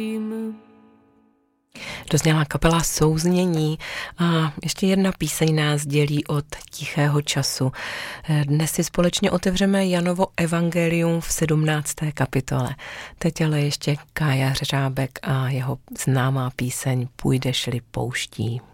Dozněla kapela Souznění a ještě jedna píseň nás dělí od tichého času. Dnes si společně otevřeme Janovo evangelium v 17. kapitole. Teď ale ještě Kája Řeřábek a jeho známá píseň Půjdeš-li pouští.